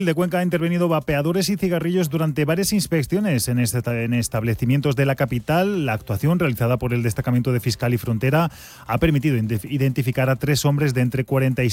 de Cuenca ha intervenido vapeadores y cigarrillos durante varias inspecciones en establecimientos de la capital. La actuación realizada por el Destacamento de Fiscal y Frontera ha permitido identificar a 3 hombres de entre 46